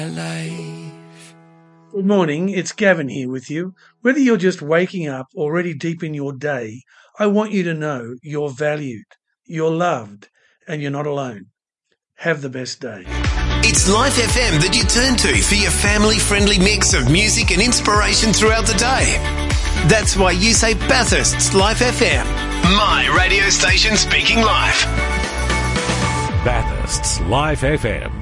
Good morning, it's Gavin here with you. Whether you're just waking up or already deep in your day, I want you to know you're valued, you're loved, and you're not alone. Have the best day. It's Life FM that you turn to for your family-friendly mix of music and inspiration throughout the day. That's why you say Bathurst's Life FM. My radio station speaking life. Bathurst's Life FM.